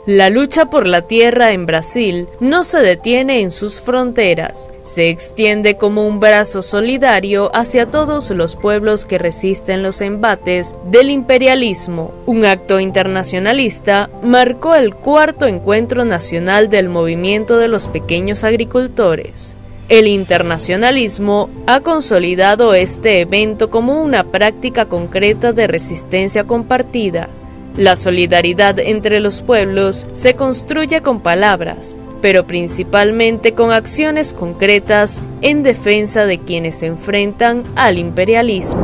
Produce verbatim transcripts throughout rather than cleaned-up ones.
La lucha por la tierra en Brasil no se detiene en sus fronteras, se extiende como un brazo solidario hacia todos los pueblos que resisten los embates del imperialismo. Un acto internacionalista marcó el cuarto encuentro nacional del movimiento de los pequeños agricultores. El internacionalismo ha consolidado este evento como una práctica concreta de resistencia compartida. La solidaridad entre los pueblos se construye con palabras, pero principalmente con acciones concretas en defensa de quienes se enfrentan al imperialismo.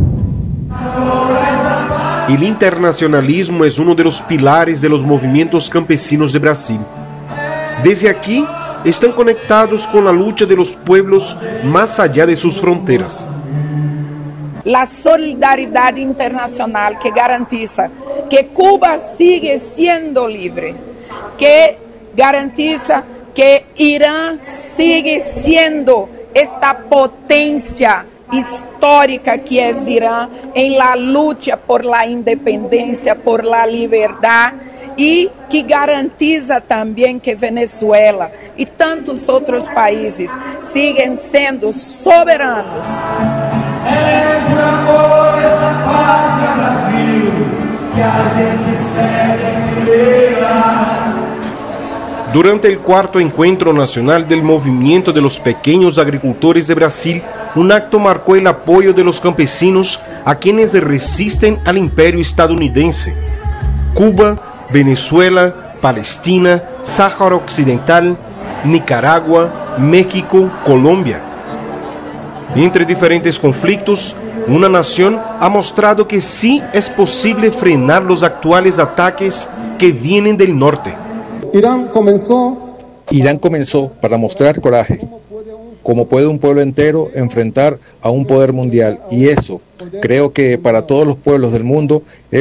El internacionalismo es uno de los pilares de los movimientos campesinos de Brasil. Desde aquí, están conectados con la lucha de los pueblos más allá de sus fronteras. La solidaridad internacional que garantiza que Cuba sigue siendo libre, que garantiza que Irán sigue siendo esta potencia histórica que es Irán en la lucha por la independencia, por la libertad, y que garantiza también que Venezuela y tantos otros países siguen siendo soberanos. É por amor essa pátria Brasil que a gente segue fileira. Durante el cuarto encuentro nacional del movimiento de los pequeños agricultores de Brasil, un acto marcó el apoyo de los campesinos a quienes resisten al imperio estadounidense. Cuba, Venezuela, Palestina, Sáhara Occidental, Nicaragua, México, Colombia. Entre diferentes conflictos, una nación ha mostrado que sí es posible frenar los actuales ataques que vienen del norte. Irán comenzó, Irán comenzó para mostrar coraje, cómo puede un pueblo entero enfrentar a un poder mundial, y eso creo que para todos los pueblos del mundo es